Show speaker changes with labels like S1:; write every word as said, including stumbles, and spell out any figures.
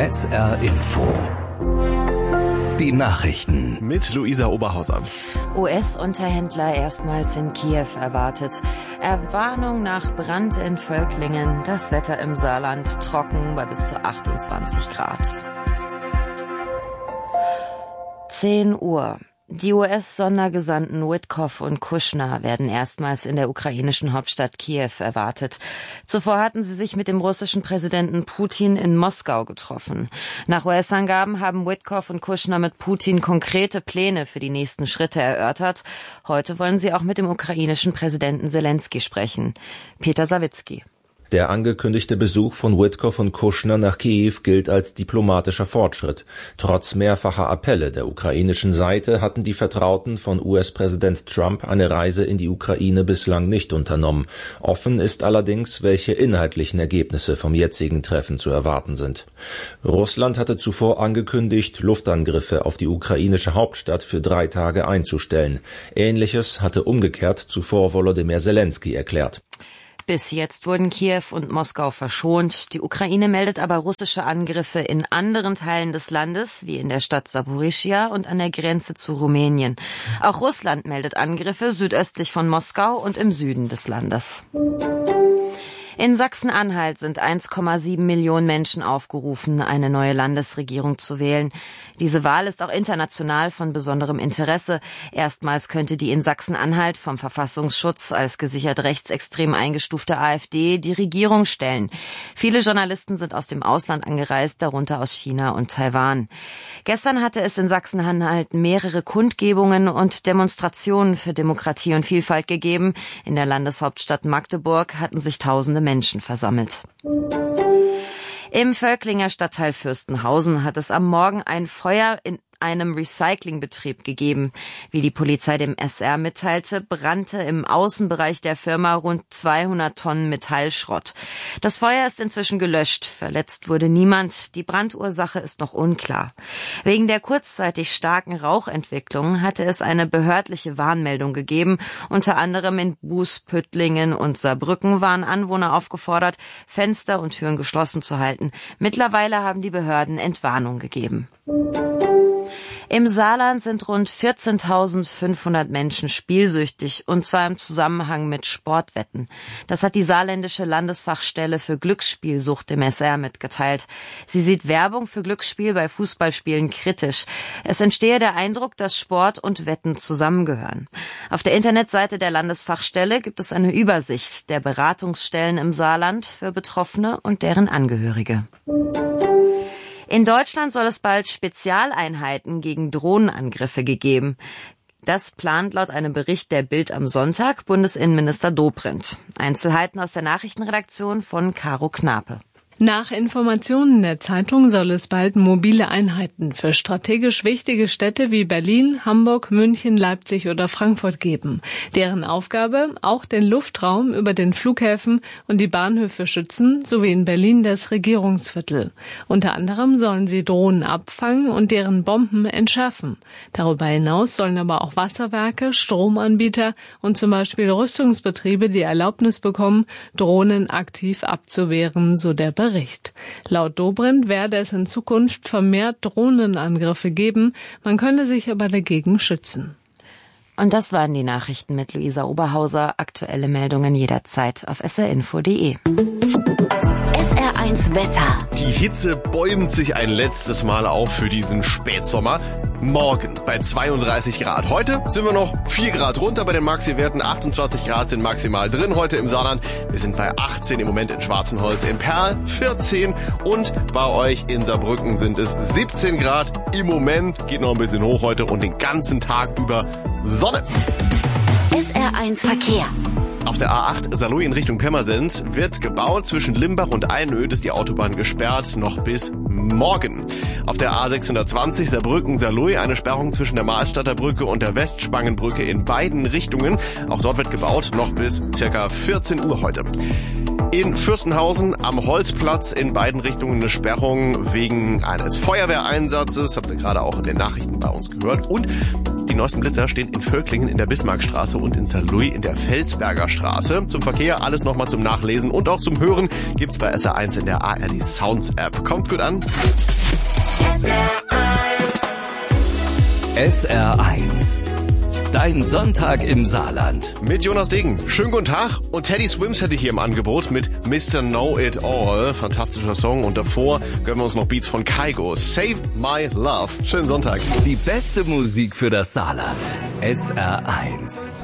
S1: S R Info. Die Nachrichten.
S2: Mit Luisa Oberhauser.
S3: U S-Unterhändler erstmals in Kiew erwartet. Erwarnung nach Brand in Völklingen. Das Wetter im Saarland trocken bei bis zu achtundzwanzig Grad. zehn Uhr. Die U S-Sondergesandten Witkoff und Kushner werden erstmals in der ukrainischen Hauptstadt Kiew erwartet. Zuvor hatten sie sich mit dem russischen Präsidenten Putin in Moskau getroffen. Nach U S-Angaben haben Witkoff und Kushner mit Putin konkrete Pläne für die nächsten Schritte erörtert. Heute wollen sie auch mit dem ukrainischen Präsidenten Selensky sprechen. Peter Sawicki.
S4: Der angekündigte Besuch von Witkoff und Kushner nach Kiew gilt als diplomatischer Fortschritt. Trotz mehrfacher Appelle der ukrainischen Seite hatten die Vertrauten von U S-Präsident Trump eine Reise in die Ukraine bislang nicht unternommen. Offen ist allerdings, welche inhaltlichen Ergebnisse vom jetzigen Treffen zu erwarten sind. Russland hatte zuvor angekündigt, Luftangriffe auf die ukrainische Hauptstadt für drei Tage einzustellen. Ähnliches hatte umgekehrt zuvor Volodymyr Selensky erklärt.
S3: Bis jetzt wurden Kiew und Moskau verschont. Die Ukraine meldet aber russische Angriffe in anderen Teilen des Landes, wie in der Stadt Saporischschja und an der Grenze zu Rumänien. Auch Russland meldet Angriffe südöstlich von Moskau und im Süden des Landes. In Sachsen-Anhalt sind eins Komma sieben Millionen Menschen aufgerufen, eine neue Landesregierung zu wählen. Diese Wahl ist auch international von besonderem Interesse. Erstmals könnte die in Sachsen-Anhalt vom Verfassungsschutz als gesichert rechtsextrem eingestufte AfD die Regierung stellen. Viele Journalisten sind aus dem Ausland angereist, darunter aus China und Taiwan. Gestern hatte es in Sachsen-Anhalt mehrere Kundgebungen und Demonstrationen für Demokratie und Vielfalt gegeben. In der Landeshauptstadt Magdeburg hatten sich tausende Menschen versammelt. Im Völklinger Stadtteil Fürstenhausen hat es am Morgen ein Feuer in einem Recyclingbetrieb gegeben. Wie die Polizei dem S R mitteilte, brannte im Außenbereich der Firma rund zweihundert Tonnen Metallschrott. Das Feuer ist inzwischen gelöscht. Verletzt wurde niemand. Die Brandursache ist noch unklar. Wegen der kurzzeitig starken Rauchentwicklung hatte es eine behördliche Warnmeldung gegeben. Unter anderem in Buß, Püttlingen und Saarbrücken waren Anwohner aufgefordert, Fenster und Türen geschlossen zu halten. Mittlerweile haben die Behörden Entwarnung gegeben. Im Saarland sind rund vierzehntausendfünfhundert Menschen spielsüchtig, und zwar im Zusammenhang mit Sportwetten. Das hat die saarländische Landesfachstelle für Glücksspielsucht dem S R mitgeteilt. Sie sieht Werbung für Glücksspiel bei Fußballspielen kritisch. Es entstehe der Eindruck, dass Sport und Wetten zusammengehören. Auf der Internetseite der Landesfachstelle gibt es eine Übersicht der Beratungsstellen im Saarland für Betroffene und deren Angehörige. In Deutschland soll es bald Spezialeinheiten gegen Drohnenangriffe gegeben. Das plant laut einem Bericht der Bild am Sonntag Bundesinnenminister Dobrindt. Einzelheiten aus der Nachrichtenredaktion von Caro Knape.
S5: Nach Informationen der Zeitung soll es bald mobile Einheiten für strategisch wichtige Städte wie Berlin, Hamburg, München, Leipzig oder Frankfurt geben. Deren Aufgabe, auch den Luftraum über den Flughäfen und die Bahnhöfe schützen, sowie in Berlin das Regierungsviertel. Unter anderem sollen sie Drohnen abfangen und deren Bomben entschärfen. Darüber hinaus sollen aber auch Wasserwerke, Stromanbieter und zum Beispiel Rüstungsbetriebe die Erlaubnis bekommen, Drohnen aktiv abzuwehren, so der Bericht. Laut Dobrindt werde es in Zukunft vermehrt Drohnenangriffe geben, man könne sich aber dagegen schützen.
S3: Und das waren die Nachrichten mit Luisa Oberhauser. Aktuelle Meldungen jederzeit auf s r info punkt d e.
S6: S R eins Wetter.
S2: Die Hitze bäumt sich ein letztes Mal auf für diesen Spätsommer. Morgen bei zweiunddreißig Grad. Heute sind wir noch vier Grad runter bei den Maxi-Werten. achtundzwanzig Grad sind maximal drin heute im Saarland. Wir sind bei achtzehn im Moment in Schwarzenholz, in Perl vierzehn und bei euch in Saarbrücken sind es siebzehn Grad. Im Moment geht noch ein bisschen hoch heute und den ganzen Tag über Sonne.
S6: S R eins Verkehr.
S2: Auf der A acht Saarlouis in Richtung Pirmasens wird gebaut. Zwischen Limbach und Einöd ist die Autobahn gesperrt, noch bis morgen. Auf der A sechshundertzwanzig Saarbrücken-Saarlouis eine Sperrung zwischen der Mahlstadter Brücke und der Westspangenbrücke in beiden Richtungen. Auch dort wird gebaut, noch bis circa vierzehn Uhr heute. In Fürstenhausen am Holzplatz in beiden Richtungen eine Sperrung wegen eines Feuerwehreinsatzes. Habt ihr gerade auch in den Nachrichten bei uns gehört. Und die neuesten Blitzer stehen in Völklingen in der Bismarckstraße und in Saarlouis in der Felsberger Straße. Straße. Zum Verkehr alles nochmal zum Nachlesen und auch zum Hören gibt's bei S R eins in der A R D Sounds App. Kommt gut an.
S1: S R eins. Dein Sonntag im Saarland.
S2: Mit Jonas Degen. Schönen guten Tag. Und Teddy Swims hätte ich hier im Angebot mit Mister Know It All. Fantastischer Song. Und davor gönnen wir uns noch Beats von Kygo. Save My Love. Schönen Sonntag.
S1: Die beste Musik für das Saarland. S R eins.